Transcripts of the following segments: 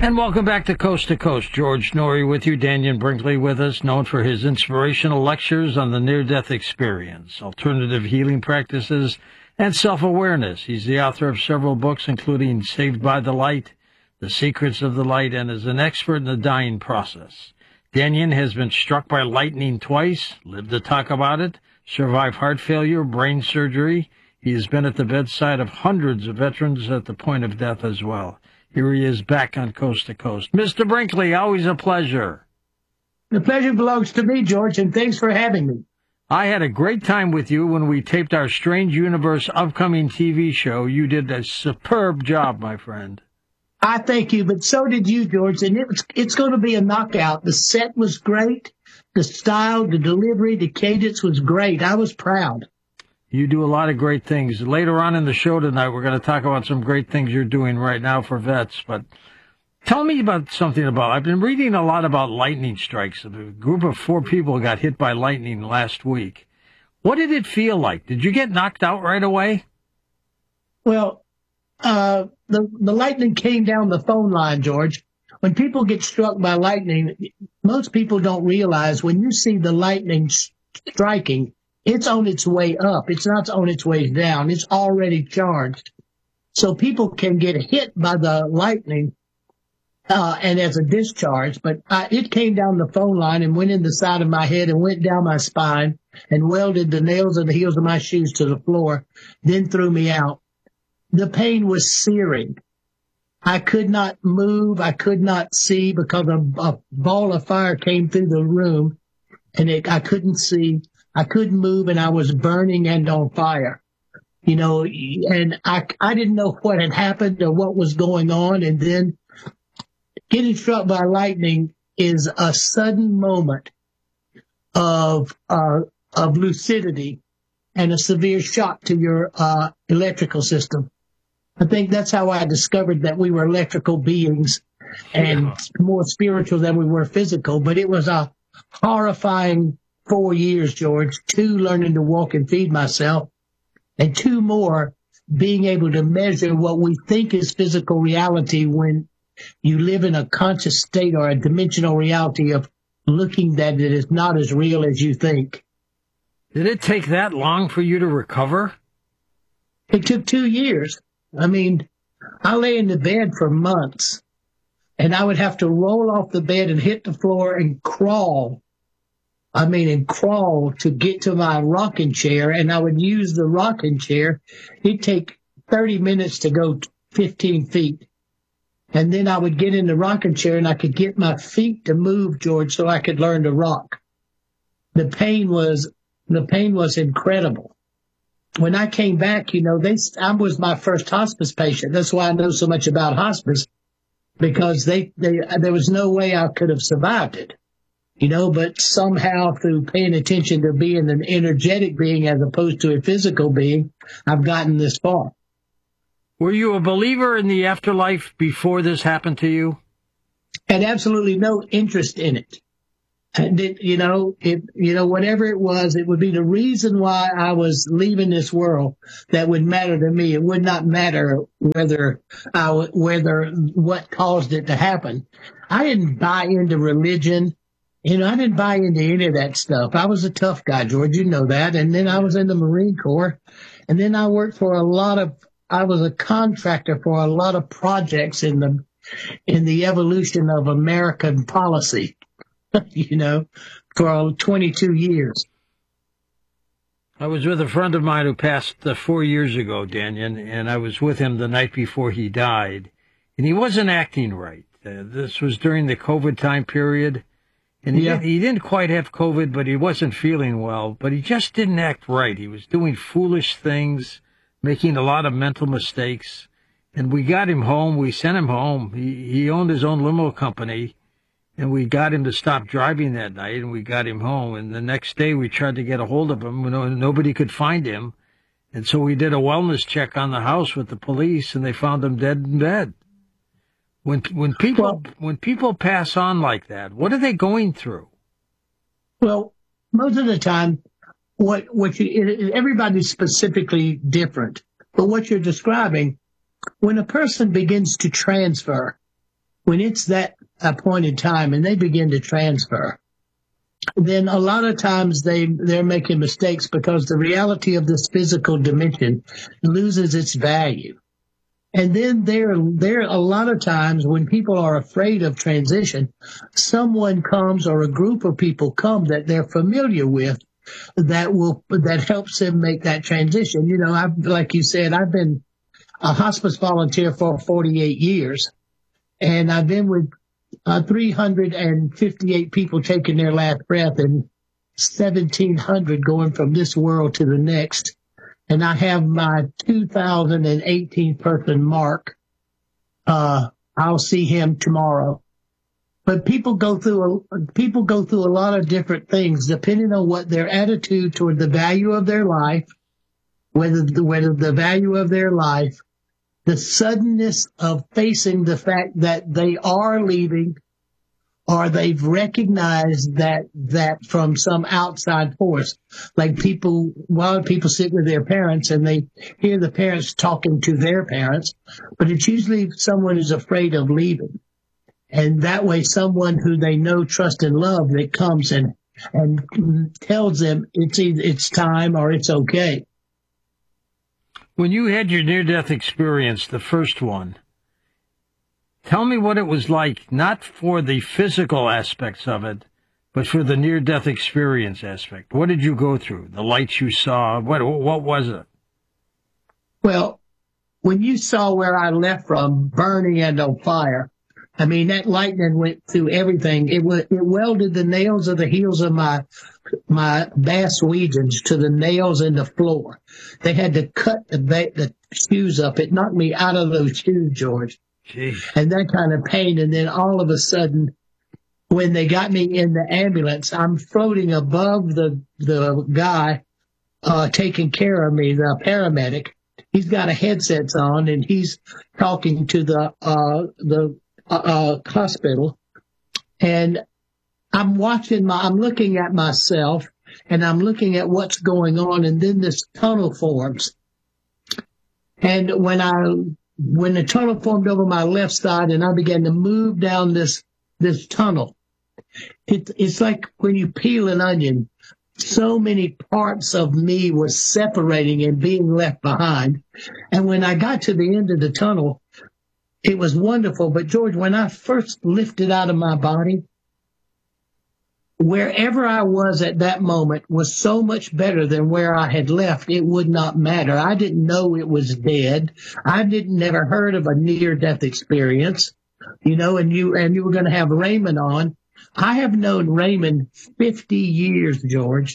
And welcome back to Coast. George Noory with you, Dannion Brinkley with us, known for his inspirational lectures on the near-death experience, alternative healing practices, and self-awareness. He's the author of several books, including Saved by the Light, The Secrets of the Light, and is an expert in the dying process. Dannion has been struck by lightning twice, lived to talk about it, survived heart failure, brain surgery. He has been at the bedside of hundreds of veterans at the point of death as well. Here he is back on Coast to Coast. Mr. Brinkley, always a pleasure. The pleasure belongs to me, George, and thanks for having me. I had a great time with you when we taped our Strange Universe upcoming TV show. You did a superb job, my friend. I thank you, but so did you, George, and it's going to be a knockout. The set was great. The style, the delivery, the cadence was great. I was proud. You do a lot of great things. Later on in the show tonight, we're going to talk about some great things you're doing right now for vets. But tell me about something about, I've been reading a lot about lightning strikes. A group of 4 people got hit by lightning last week. What did it feel like? Did you get knocked out right away? Well, the lightning came down the phone line, George. When people get struck by lightning, most people don't realize when you see the lightning striking, it's on its way up. It's not on its way down. It's already charged. So people can get hit by the lightning and as a discharge. But it came down the phone line and went in the side of my head and went down my spine and welded the nails of the heels of my shoes to the floor, then threw me out. The pain was searing. I could not move. I could not see because a ball of fire came through the room and I couldn't see. I couldn't move, and I was burning and on fire, and I didn't know what had happened or what was going on. And then getting struck by lightning is a sudden moment of lucidity and a severe shock to your electrical system. I think that's how I discovered that we were electrical beings and more spiritual than we were physical. But it was a horrifying 4 years, George, 2 learning to walk and feed myself, and 2 more being able to measure what we think is physical reality when you live in a conscious state or a dimensional reality of looking that it is not as real as you think. Did it take that long for you to recover? It took 2 years. I mean, I lay in the bed for months, and I would have to roll off the bed and hit the floor and crawl to get to my rocking chair, and I would use the rocking chair. It'd take 30 minutes to go 15 feet. And then I would get in the rocking chair and I could get my feet to move, George, so I could learn to rock. The pain was incredible. When I came back, I was my first hospice patient. That's why I know so much about hospice, because there was no way I could have survived it. But somehow through paying attention to being an energetic being as opposed to a physical being, I've gotten this far. Were you a believer in the afterlife before this happened to you? Had absolutely no interest in it. And whatever it was, it would be the reason why I was leaving this world that would matter to me. It would not matter whether what caused it to happen. I didn't buy into religion. I didn't buy into any of that stuff. I was a tough guy, George, you know that. And then I was in the Marine Corps. And then I worked for I was a contractor for a lot of projects in the evolution of American policy, for 22 years. I was with a friend of mine who passed 4 years ago, Dannion, and I was with him the night before he died. And he wasn't acting right. This was during the COVID time period. And he didn't quite have COVID, but he wasn't feeling well. But he just didn't act right. He was doing foolish things, making a lot of mental mistakes. And we got him home. We sent him home. He owned his own limo company. And we got him to stop driving that night, and we got him home. And the next day we tried to get a hold of him. Nobody could find him. And so we did a wellness check on the house with the police, and they found him dead in bed. When people pass on like that, what are they going through? Well, most of the time, everybody's specifically different. But what you're describing, when a person begins to transfer, when it's that appointed time and they begin to transfer, then a lot of times they're making mistakes because the reality of this physical dimension loses its value. And then there are a lot of times when people are afraid of transition, someone comes or a group of people come that they're familiar with that helps them make that transition. You know, like you said, I've been a hospice volunteer for 48 years, and I've been with 358 people taking their last breath and 1,700 going from this world to the next. And I have my 2018 person Mark. I'll see him tomorrow. But people go through a lot of different things depending on what their attitude toward the value of their life, whether the value of their life, the suddenness of facing the fact that they are leaving, or they've recognized that from some outside force. Like a lot of people sit with their parents and they hear the parents talking to their parents, but it's usually someone who's afraid of leaving. And that way someone who they know, trust, and love that comes and tells them it's time or it's okay. When you had your near-death experience, the first one, tell me what it was like, not for the physical aspects of it, but for the near-death experience aspect. What did you go through? The lights you saw? What was it? Well, when you saw where I left from, burning and on fire, I mean, that lightning went through everything. It welded the nails of the heels of my bass Weejuns to the nails in the floor. They had to cut the shoes up. It knocked me out of those shoes, George. Jeez. And that kind of pain. And then all of a sudden, when they got me in the ambulance, I'm floating above the guy taking care of me, the paramedic. He's got a headset on and he's talking to the hospital. And I'm looking at myself and I'm looking at what's going on. And then this tunnel forms. And when the tunnel formed over my left side and I began to move down this tunnel, it's like when you peel an onion, so many parts of me were separating and being left behind. And when I got to the end of the tunnel, it was wonderful. But George, when I first lifted out of my body, wherever I was at that moment was so much better than where I had left. It would not matter. I didn't know it was dead. I never heard of a near-death experience, you know, and you were going to have Raymond on. I have known Raymond 50 years, George.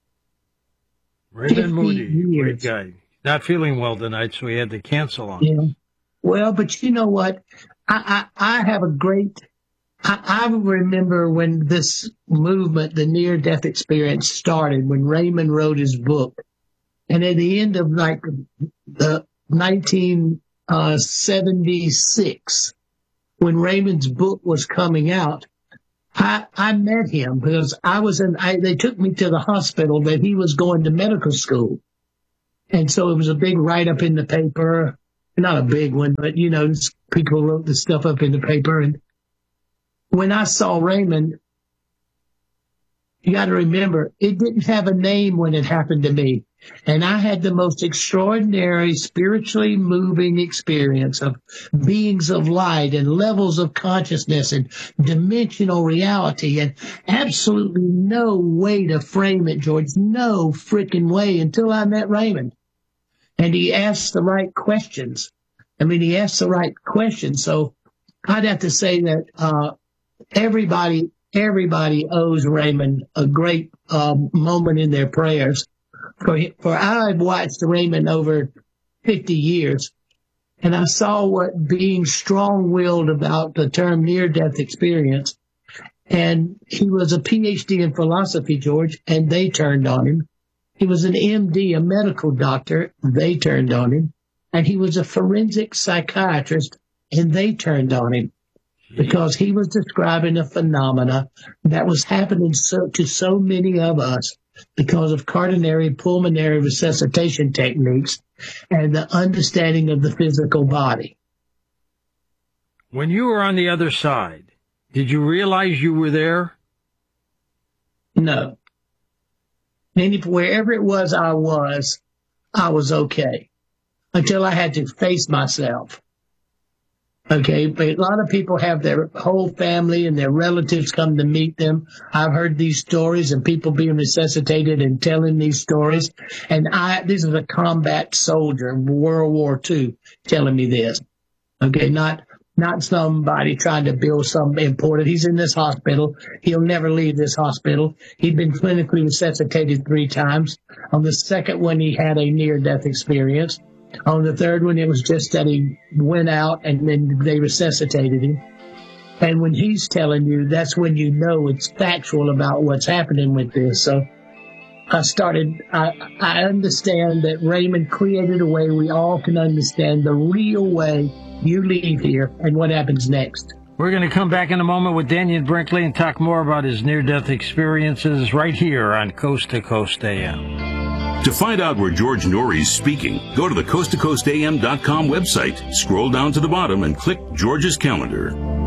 Raymond Moody, great guy. Not feeling well tonight, so he had to cancel on. Yeah. Well, but you know what? I have a great... I remember when this movement, the near-death experience, started, when Raymond wrote his book. And at the end of like the 1976, when Raymond's book was coming out, I met him because they took me to the hospital that he was going to medical school. And so it was a big write-up in the paper, not a big one, but, you know, people wrote the stuff up in the paper. And when I saw Raymond, you got to remember, it didn't have a name when it happened to me. And I had the most extraordinary, spiritually moving experience of beings of light and levels of consciousness and dimensional reality, and absolutely no way to frame it, George. No freaking way until I met Raymond. And he asked the right questions. He asked the right questions. So I'd have to say that everybody owes Raymond a great moment in their prayers. For I've watched Raymond over 50 years, and I saw what being strong-willed about the term near-death experience. And he was a PhD in philosophy, George, and they turned on him. He was an MD, a medical doctor. They turned on him. And he was a forensic psychiatrist, and they turned on him because he was describing a phenomena that was happening to so many of us because of quaternary pulmonary resuscitation techniques and the understanding of the physical body. When you were on the other side, did you realize you were there? No. Wherever it was I was okay until I had to face myself. Okay, but a lot of people have their whole family and their relatives come to meet them. I've heard these stories and people being resuscitated and telling these stories. And this is a combat soldier in World War II telling me this. Okay, not somebody trying to build something important. He's in this hospital. He'll never leave this hospital. He'd been clinically resuscitated 3 times. On the second one, he had a near-death experience. On the third one, it was just that he went out and then they resuscitated him. And when he's telling you, that's when you know it's factual about what's happening with this. So I understand that Raymond created a way we all can understand the real way you leave here and what happens next. We're going to come back in a moment with Dannion Brinkley and talk more about his near-death experiences right here on Coast to Coast AM. To find out where George Noory's speaking, go to the coasttocoastam.com website, scroll down to the bottom, and click George's calendar.